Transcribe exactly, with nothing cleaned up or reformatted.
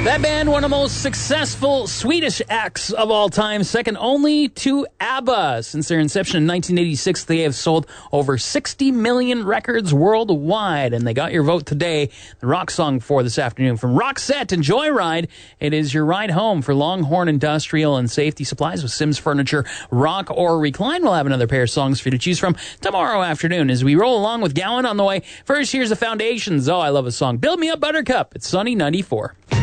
That band, one of the most successful Swedish acts of all time, second only to ABBA. Since their inception in nineteen eighty-six, they have sold over sixty million records worldwide, and they got your vote today. The rock song for this afternoon from Roxette and Joyride. It is your ride home for Longhorn Industrial and Safety Supplies with Sims Furniture. Rock or Recline. We'll have another pair of songs for you to choose from tomorrow afternoon as we roll along with Gowan on the way. First, here's the Foundations. Oh, I love a song. Build Me Up, Buttercup. It's Sunny ninety-four.